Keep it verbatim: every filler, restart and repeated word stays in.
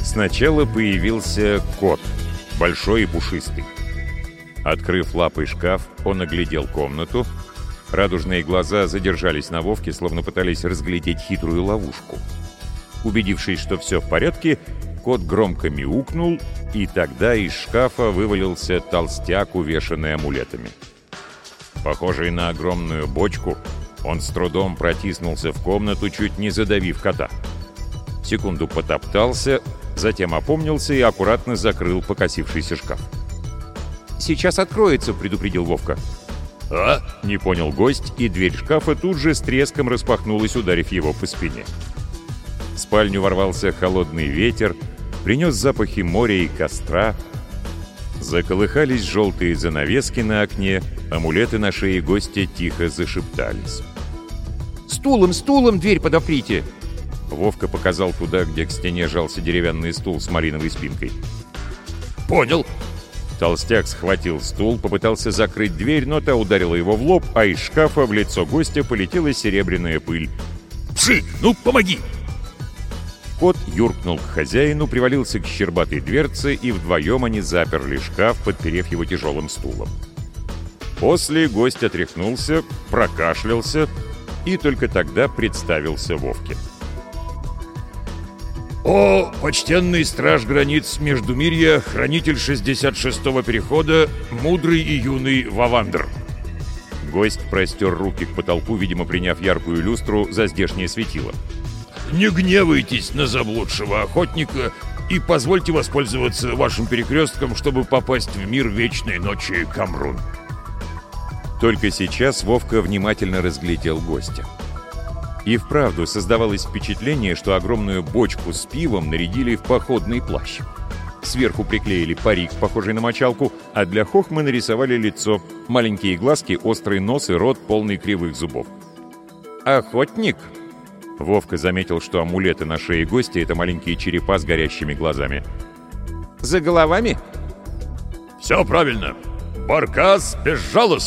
Сначала появился кот, большой и пушистый. Открыв лапой шкаф, он оглядел комнату. Радужные глаза задержались на Вовке, словно пытались разглядеть хитрую ловушку. Убедившись, что все в порядке, кот громко мяукнул, и тогда из шкафа вывалился толстяк, увешанный амулетами. Похожий на огромную бочку, он с трудом протиснулся в комнату, чуть не задавив кота. Секунду потоптался, затем опомнился и аккуратно закрыл покосившийся шкаф. «Сейчас откроется», — предупредил Вовка. «А?» — не понял гость, и дверь шкафа тут же с треском распахнулась, ударив его по спине. В спальню ворвался холодный ветер, принес запахи моря и костра. Заколыхались желтые занавески на окне, амулеты на шее гостя тихо зашептались. «Стулом, стулом дверь подоприте!» Вовка показал туда, где к стене жался деревянный стул с малиновой спинкой. «Понял!» Толстяк схватил стул, попытался закрыть дверь, но та ударила его в лоб, а из шкафа в лицо гостя полетела серебряная пыль. «Пшик, ну помоги!» Кот юркнул к хозяину, привалился к щербатой дверце, и вдвоем они заперли шкаф, подперев его тяжелым стулом. После гость отряхнулся, прокашлялся и только тогда представился Вовке. «О, почтенный страж границ Междумирья, хранитель шестьдесят шестого перехода, мудрый и юный Вавандр!» Гость простер руки к потолку, видимо, приняв яркую люстру за здешнее светило. «Не гневайтесь на заблудшего охотника и позвольте воспользоваться вашим перекрестком, чтобы попасть в мир вечной ночи Камрун». Только сейчас Вовка внимательно разглядел гостя. И вправду создавалось впечатление, что огромную бочку с пивом нарядили в походный плащ. Сверху приклеили парик, похожий на мочалку, а для хохмы нарисовали лицо, маленькие глазки, острый нос и рот, полный кривых зубов. «Охотник?» Вовка заметил, что амулеты на шее гостя — это маленькие черепа с горящими глазами. «За головами?» «Все правильно. Баркас безжалостный!»